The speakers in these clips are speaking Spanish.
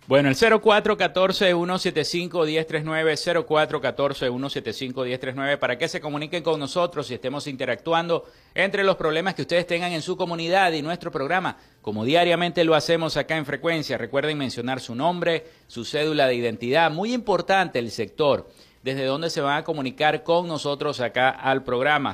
Bueno, el 0414-175-1039, 0414-175-1039, para que se comuniquen con nosotros y estemos interactuando entre los problemas que ustedes tengan en su comunidad y nuestro programa, como diariamente lo hacemos acá en Frecuencia. Recuerden mencionar su nombre, su cédula de identidad, muy importante el sector, desde donde se van a comunicar con nosotros acá al programa.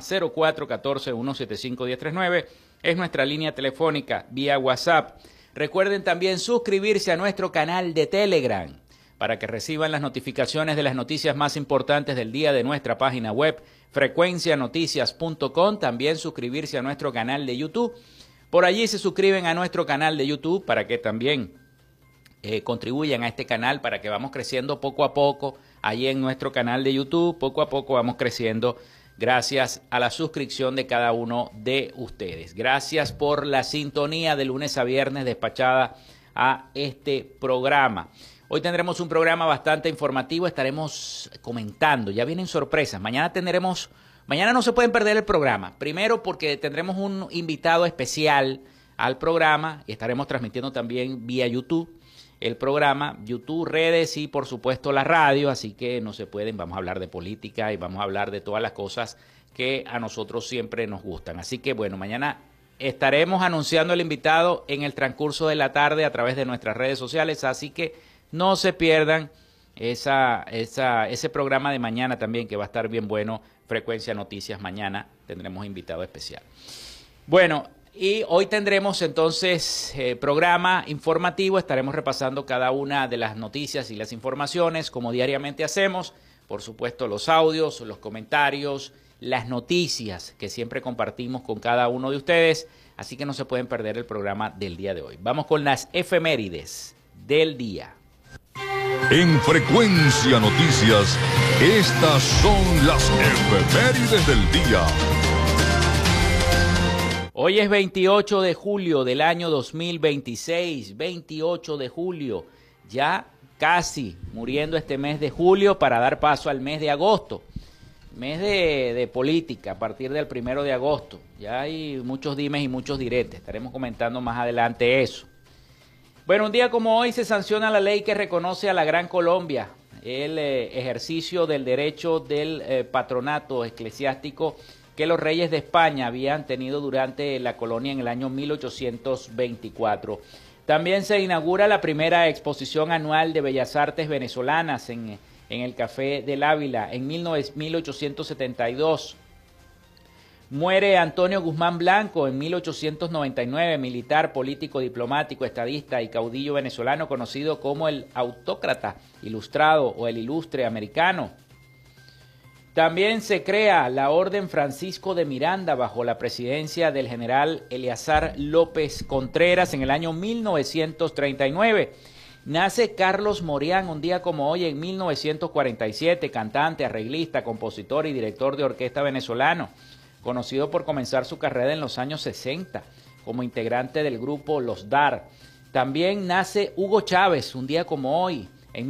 0414-175-1039 es nuestra línea telefónica vía WhatsApp. Recuerden también suscribirse a nuestro canal de Telegram para que reciban las notificaciones de las noticias más importantes del día de nuestra página web frecuencianoticias.com. También suscribirse a nuestro canal de YouTube. Por allí se suscriben a nuestro canal de YouTube para que también contribuyan a este canal, para que vamos creciendo poco a poco allí en nuestro canal de YouTube. Poco a poco vamos creciendo gracias a la suscripción de cada uno de ustedes. Gracias por la sintonía de lunes a viernes despachada a este programa. Hoy tendremos un programa bastante informativo, estaremos comentando, ya vienen sorpresas. Mañana no se pueden perder el programa. Primero porque tendremos un invitado especial al programa y estaremos transmitiendo también vía YouTube el programa, YouTube, redes y por supuesto la radio, así que no se pueden, vamos a hablar de política y vamos a hablar de todas las cosas que a nosotros siempre nos gustan. Así que bueno, mañana estaremos anunciando el invitado en el transcurso de la tarde a través de nuestras redes sociales, así que no se pierdan ese programa de mañana también, que va a estar bien bueno. Frecuencia Noticias, mañana tendremos invitado especial. Bueno, y hoy tendremos entonces programa informativo, estaremos repasando cada una de las noticias y las informaciones como diariamente hacemos, por supuesto los audios, los comentarios, las noticias que siempre compartimos con cada uno de ustedes, así que no se pueden perder el programa del día de hoy. Vamos con las efemérides del día. En Frecuencia Noticias, estas son las efemérides del día. Hoy es 28 de julio del año 2026, 28 de julio, ya casi muriendo este mes de julio para dar paso al mes de agosto, mes de política a partir del 1 de agosto. Ya hay muchos dimes y muchos diretes, estaremos comentando más adelante eso. Bueno, un día como hoy se sanciona la ley que reconoce a la Gran Colombia, el ejercicio del derecho del patronato eclesiástico que los reyes de España habían tenido durante la colonia en el año 1824. También se inaugura la primera exposición anual de Bellas Artes venezolanas en el Café del Ávila en 1872. Muere Antonio Guzmán Blanco en 1899, militar, político, diplomático, estadista y caudillo venezolano conocido como el autócrata ilustrado o el ilustre americano. También se crea la Orden Francisco de Miranda bajo la presidencia del general Eleazar López Contreras en el año 1939. Nace Carlos Morián un día como hoy en 1947, cantante, arreglista, compositor y director de orquesta venezolano, conocido por comenzar su carrera en los años 60 como integrante del grupo Los Dar. También nace Hugo Chávez un día como hoy en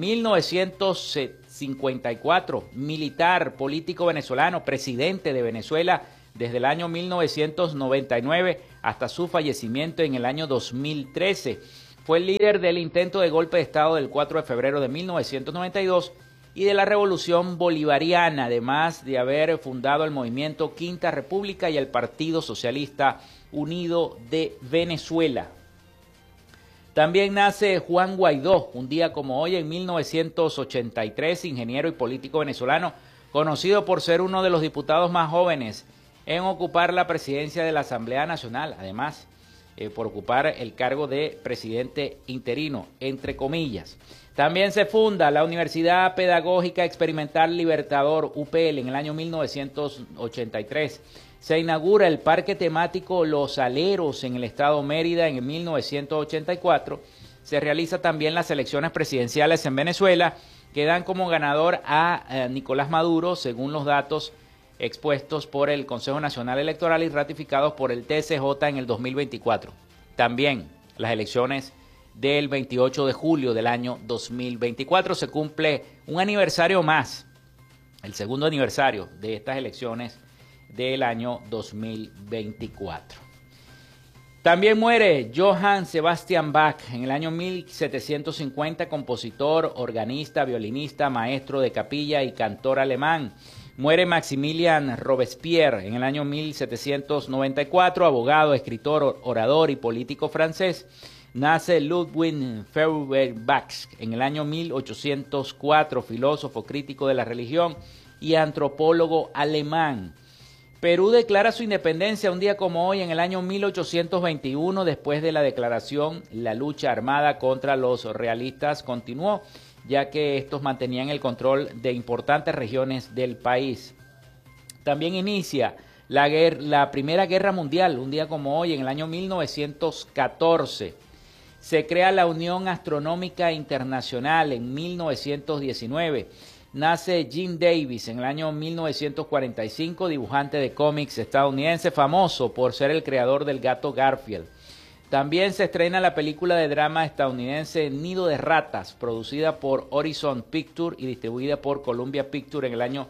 1954, militar, político venezolano, presidente de Venezuela desde el año 1999 hasta su fallecimiento en el año 2013. Fue el líder del intento de golpe de Estado del 4 de febrero de 1992 y de la Revolución Bolivariana, además de haber fundado el movimiento Quinta República y el Partido Socialista Unido de Venezuela. También nace Juan Guaidó, un día como hoy en 1983, ingeniero y político venezolano, conocido por ser uno de los diputados más jóvenes en ocupar la presidencia de la Asamblea Nacional, además por ocupar el cargo de presidente interino, entre comillas. También se funda la Universidad Pedagógica Experimental Libertador, UPL, en el año 1983. Se inaugura el Parque Temático Los Aleros en el estado Mérida en 1984. Se realiza también las elecciones presidenciales en Venezuela, que dan como ganador a Nicolás Maduro, según los datos expuestos por el Consejo Nacional Electoral y ratificados por el TSJ en el 2024. También las elecciones del 28 de julio del año 2024 se cumple un aniversario más, el segundo aniversario de estas elecciones del año 2024. También muere Johann Sebastian Bach en el año 1750, compositor, organista, violinista, maestro de capilla y cantor alemán. Muere Maximilien Robespierre en el año 1794, abogado, escritor, orador y político francés. Nace Ludwig Feuerbach en el año 1804, filósofo, crítico de la religión y antropólogo alemán. Perú declara su independencia un día como hoy en el año 1821. Después de la declaración, la lucha armada contra los realistas continuó, ya que estos mantenían el control de importantes regiones del país. También inicia la Primera Guerra Mundial, un día como hoy, en el año 1914. Se crea la Unión Astronómica Internacional en 1919. Nace Jim Davis en el año 1945, dibujante de cómics estadounidense, famoso por ser el creador del gato Garfield. También se estrena la película de drama estadounidense Nido de Ratas, producida por Horizon Pictures y distribuida por Columbia Pictures en el año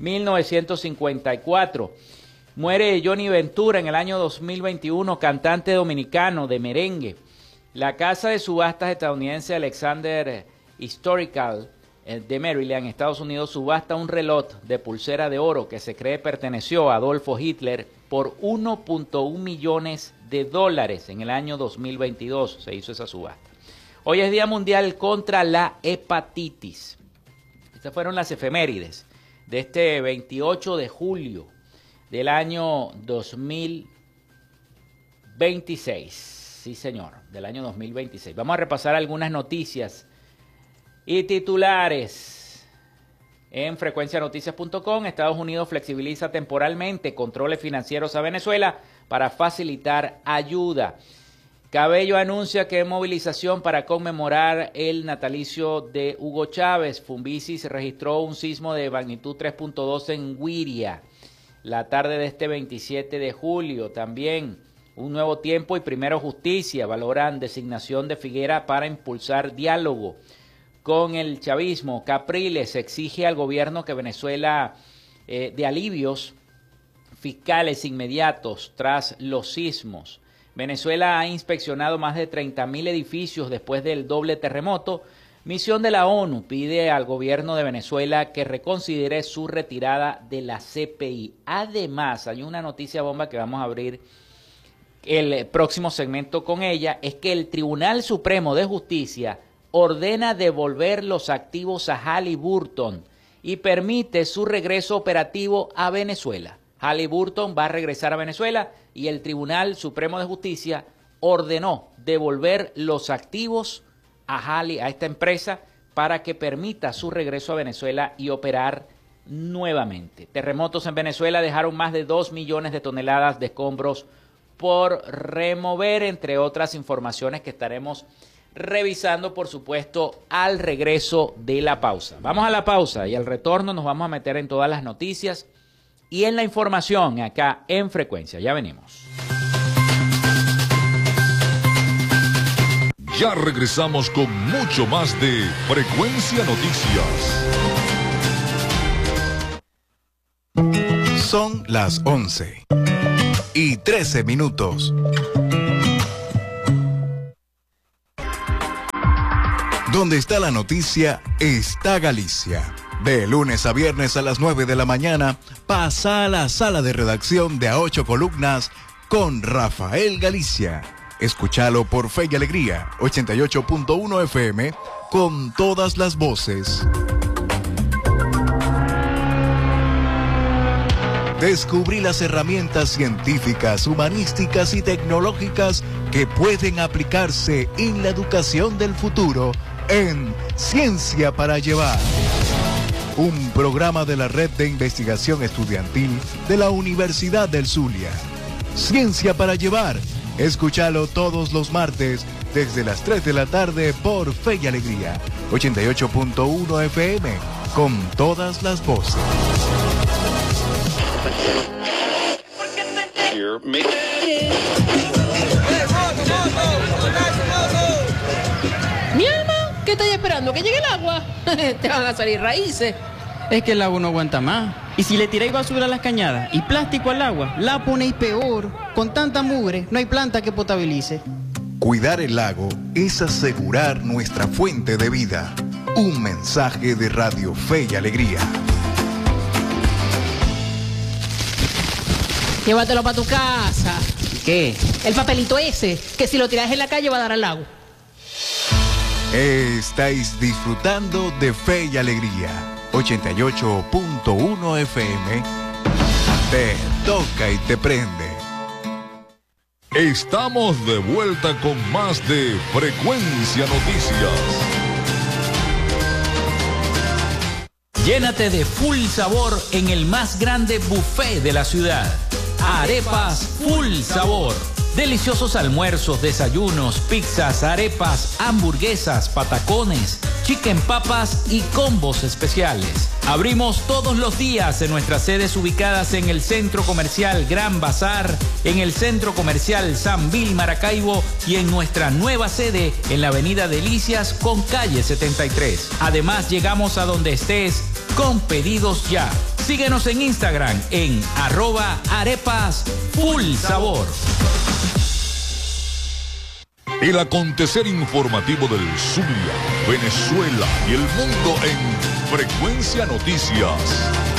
1954. Muere Johnny Ventura en el año 2021, cantante dominicano de merengue. La casa de subastas estadounidense Alexander Historical de Maryland, Estados Unidos, subasta un reloj de pulsera de oro que se cree perteneció a Adolfo Hitler por 1.1 millones de dólares en el año 2022. Se hizo esa subasta. Hoy es Día Mundial contra la Hepatitis. Estas fueron las efemérides de este 28 de julio del año 2026. Sí, señor, del año 2026. Vamos a repasar algunas noticias y titulares. En frecuencianoticias.com, Estados Unidos flexibiliza temporalmente controles financieros a Venezuela para facilitar ayuda. Cabello anuncia que movilización para conmemorar el natalicio de Hugo Chávez. Fumbici se registró un sismo de magnitud 3.2 en Güiria la tarde de este 27 de julio. También Un Nuevo Tiempo y Primero Justicia valoran designación de Figuera para impulsar diálogo con el chavismo. Capriles exige al gobierno que Venezuela de alivios fiscales inmediatos tras los sismos. Venezuela ha inspeccionado más de 30.000 edificios después del doble terremoto. Misión de la ONU pide al gobierno de Venezuela que reconsidere su retirada de la CPI. Además, hay una noticia bomba que vamos a abrir el próximo segmento con ella, es que el Tribunal Supremo de Justicia ordena devolver los activos a Halliburton y permite su regreso operativo a Venezuela. Halliburton va a regresar a Venezuela y el Tribunal Supremo de Justicia ordenó devolver los activos a esta empresa para que permita su regreso a Venezuela y operar nuevamente. Terremotos en Venezuela dejaron más de 2 millones de toneladas de escombros por remover, entre otras informaciones que estaremos revisando, por supuesto, al regreso de la pausa. Vamos a la pausa y al retorno nos vamos a meter en todas las noticias y en la información acá en Frecuencia. Ya venimos. Ya regresamos con mucho más de Frecuencia Noticias. Son las 11:13. Donde está la noticia, está Galicia. De lunes a viernes a las 9 de la mañana, pasa a la sala de redacción de A Ocho Columnas con Rafael Galicia. Escúchalo por Fe y Alegría, 88.1 FM, con todas las voces. Descubrí las herramientas científicas, humanísticas y tecnológicas que pueden aplicarse en la educación del futuro en Ciencia para Llevar. Un programa de la Red de Investigación Estudiantil de la Universidad del Zulia. Ciencia para Llevar. Escúchalo todos los martes desde las 3 de la tarde por Fe y Alegría, 88.1 FM, con todas las voces. Mi alma, ¿qué estáis esperando? ¿Que llegue el agua? Te van a salir raíces. Es que el agua no aguanta más. Y si le tiráis basura a las cañadas y plástico al agua, la ponéis peor. Con tanta mugre, no hay planta que potabilice. Cuidar el lago es asegurar nuestra fuente de vida. Un mensaje de Radio Fe y Alegría. Llévatelo para tu casa. ¿Qué? El papelito ese, que si lo tiras en la calle va a dar al lago. Estáis disfrutando de Fe y Alegría. 88.1 FM. Te toca y te prende. Estamos de vuelta con más de Frecuencia Noticias. Llénate de full sabor en el más grande buffet de la ciudad. Arepas Full Sabor. Deliciosos almuerzos, desayunos, pizzas, arepas, hamburguesas, patacones, chicken papas y combos especiales. Abrimos todos los días en nuestras sedes ubicadas en el Centro Comercial Gran Bazar, en el Centro Comercial San Bill Maracaibo y en nuestra nueva sede en la Avenida Delicias con calle 73. Además, llegamos a donde estés con pedidos ya. Síguenos en Instagram en @arepasfullsabor. El acontecer informativo del Zulia, Venezuela y el mundo en Frecuencia Noticias.